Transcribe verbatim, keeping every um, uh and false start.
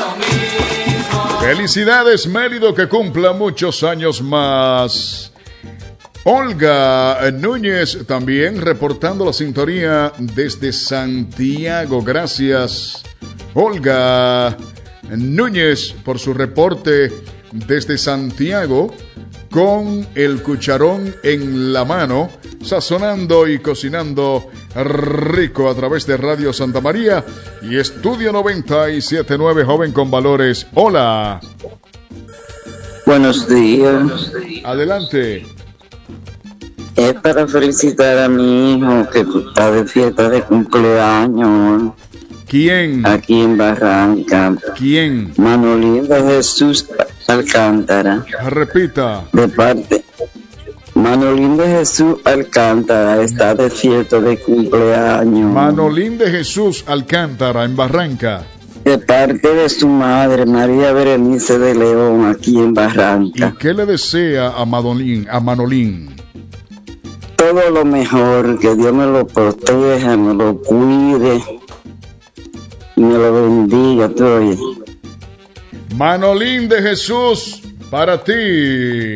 Felicidades, Mérido, que cumpla muchos años más. Olga Núñez también reportando la sintonía desde Santiago. Gracias, Olga Núñez, por su reporte desde Santiago, con el cucharón en la mano, sazonando y cocinando rico a través de Radio Santa María y Estudio noventa y siete punto nueve, joven con valores. Hola. Buenos días. Adelante. Es para felicitar a mi hijo que está de fiesta de cumpleaños. ¿Quién? Aquí en Barranca. ¿Quién? Manolín de Jesús Alcántara. Repita. De parte. Manolín de Jesús Alcántara está de fiesta de cumpleaños. Manolín de Jesús Alcántara en Barranca. De parte de su madre, María Berenice de León, aquí en Barranca. ¿Y qué le desea a Manolín? A Manolín? Todo lo mejor, que Dios me lo proteja, me lo cuide y me lo bendiga todo. Manolín de Jesús, para ti.